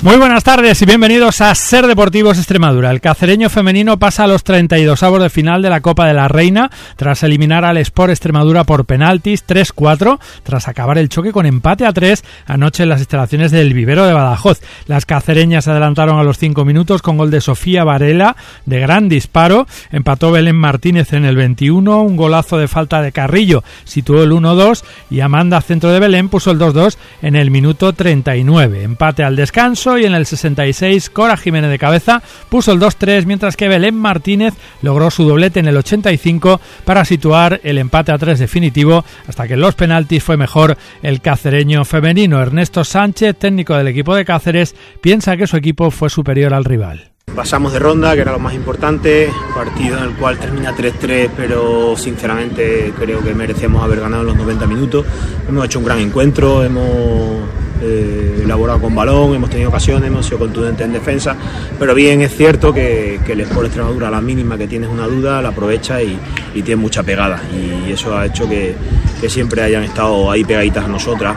Muy buenas tardes y bienvenidos a Ser Deportivos Extremadura. El cacereño femenino pasa a los 32avos de final de la Copa de la Reina tras eliminar al Sport Extremadura por penaltis 3-4 tras acabar el choque con empate a 3 anoche en las instalaciones del Vivero de Badajoz. Las cacereñas se adelantaron a los 5 minutos con gol de Sofía Varela de gran disparo. Empató Belén Martínez en el 21, un golazo de falta de Carrillo situó el 1-2 y Amanda, centro de Belén, puso el 2-2 en el minuto 39. Empate al descanso y en el 66 Cora Jiménez de cabeza puso el 2-3, mientras que Belén Martínez logró su doblete en el 85 para situar el empate a 3 definitivo, hasta que en los penaltis fue mejor el cacereño femenino. Ernesto Sánchez, técnico del equipo de Cáceres, piensa que su equipo fue superior al rival. Pasamos de ronda, que era lo más importante, partido en el cual termina 3-3, pero sinceramente creo que merecemos haber ganado los 90 minutos. Hemos hecho un gran encuentro, hemos elaborado con balón, hemos tenido ocasiones, hemos sido contundentes en defensa, pero bien es cierto que el Sport Extremadura, a la mínima que tienes una duda, la aprovecha y tiene mucha pegada, y eso ha hecho que siempre hayan estado ahí pegaditas a nosotras.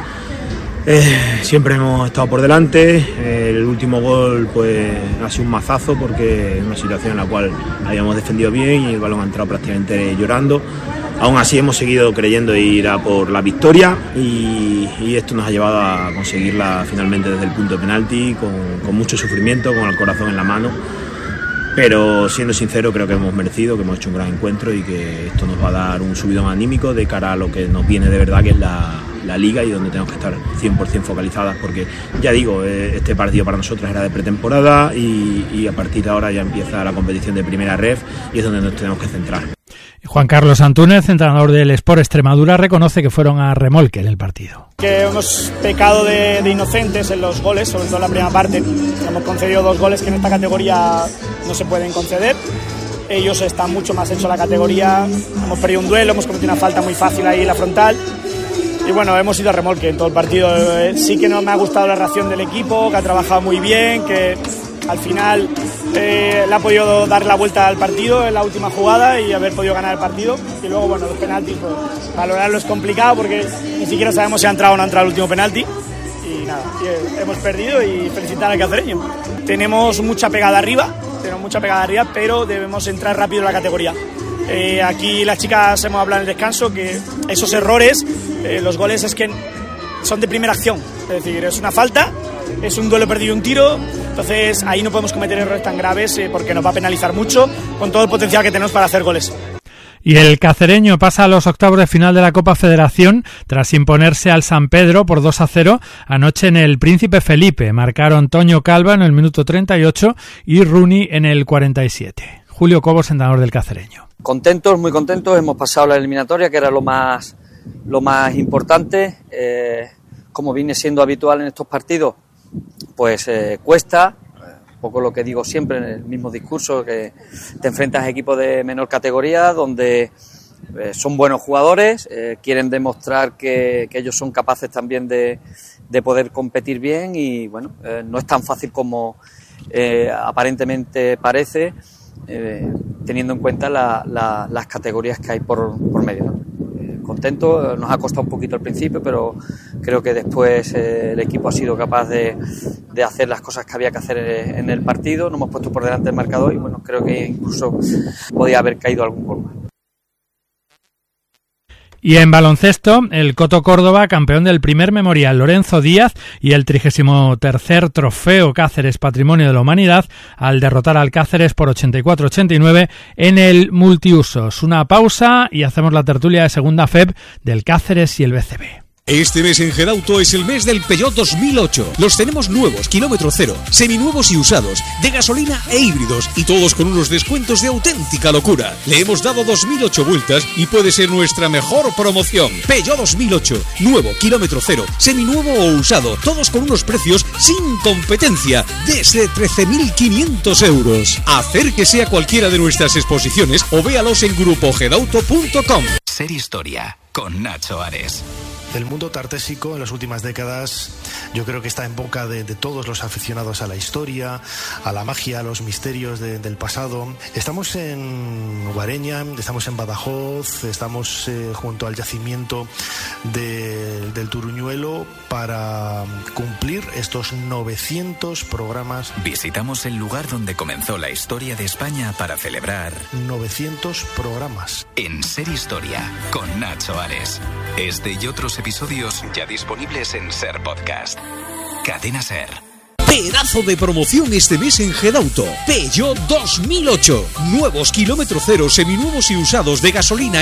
Siempre hemos estado por delante. El último gol pues ha sido un mazazo, porque es una situación en la cual habíamos defendido bien y el balón ha entrado prácticamente llorando. Aún así hemos seguido creyendo ir a por la victoria y esto nos ha llevado a conseguirla finalmente desde el punto de penalti, con mucho sufrimiento, con el corazón en la mano. Pero siendo sincero, creo que hemos merecido, que hemos hecho un gran encuentro y que esto nos va a dar un subidón anímico de cara a lo que nos viene de verdad, que es la Liga, y donde tenemos que estar 100% focalizadas, porque ya digo, este partido para nosotros era de pretemporada y a partir de ahora ya empieza la competición de primera ref y es donde nos tenemos que centrar. Juan Carlos Antúnez, entrenador del Sport Extremadura, reconoce que fueron a remolque en el partido. Que hemos pecado de inocentes en los goles, sobre todo en la primera parte. Hemos concedido 2 goles que en esta categoría no se pueden conceder. Ellos están mucho más hechos a la categoría. Hemos perdido un duelo, hemos cometido una falta muy fácil ahí en la frontal. Y bueno, hemos ido a remolque en todo el partido. Sí que no me ha gustado la reacción del equipo, que ha trabajado muy bien, que al final le ha podido dar la vuelta al partido en la última jugada y haber podido ganar el partido. Y luego, bueno, los penaltis, pues, valorarlo es complicado porque ni siquiera sabemos si ha entrado o no ha entrado el último penalti. Y nada, hemos perdido, y felicitar al cacereño. Tenemos mucha pegada arriba, pero debemos entrar rápido en la categoría. Aquí las chicas hemos hablado en el descanso que esos errores, los goles es que son de primera acción, es decir, es una falta, es un duelo perdido, un tiro, entonces ahí no podemos cometer errores tan graves porque nos va a penalizar mucho con todo el potencial que tenemos para hacer goles. Y el cacereño pasa a los octavos de final de la Copa Federación tras imponerse al San Pedro por 2-0 anoche en el Príncipe Felipe. Marcaron Toño Calva en el minuto 38 y Rooney en el 47. Julio Cobos, entrenador del cacereño. Contentos, muy contentos, hemos pasado la eliminatoria, que era lo más importante. Como viene siendo habitual en estos partidos, pues cuesta, un poco lo que digo siempre en el mismo discurso, que te enfrentas a equipos de menor categoría, donde son buenos jugadores, quieren demostrar que ellos son capaces también de poder competir bien, y bueno, no es tan fácil como aparentemente parece, teniendo en cuenta las categorías que hay por medio, ¿no? Contento, nos ha costado un poquito al principio, pero creo que después el equipo ha sido capaz de hacer las cosas que había que hacer en el partido. Nos hemos puesto por delante del marcador y bueno, creo que incluso podía haber caído algún gol más. Y en baloncesto, el Coto Córdoba, campeón del primer Memorial Lorenzo Díaz y el 33º Trofeo Cáceres Patrimonio de la Humanidad, al derrotar al Cáceres por 84-89 en el multiusos. Una pausa y hacemos la tertulia de segunda FEB del Cáceres y el BCB. Este mes en Gedauto es el mes del Peugeot 2008. Los tenemos nuevos, kilómetro cero, seminuevos y usados, de gasolina e híbridos, y todos con unos descuentos de auténtica locura. Le hemos dado 2008 vueltas y puede ser nuestra mejor promoción. Peugeot 2008, nuevo, kilómetro cero, seminuevo o usado, todos con unos precios sin competencia, desde 13.500 euros. Acérquese a cualquiera de nuestras exposiciones o véalos en grupogedauto.com. Ser historia con Nacho Ares. El mundo tartésico en las últimas décadas yo creo que está en boca de todos los aficionados a la historia, a la magia, a los misterios del pasado. Estamos en Guareña, estamos en Badajoz, estamos junto al yacimiento del Turuñuelo para cumplir estos 900 programas. Visitamos el lugar donde comenzó la historia de España para celebrar 900 programas. En Ser Historia, con Nacho Ares. Este y otros episodios ya disponibles en Ser Podcast. Cadena Ser. Pedazo de promoción este mes en Gedauto. Peugeot 2008. Nuevos kilómetro cero, seminuevos y usados de gasolina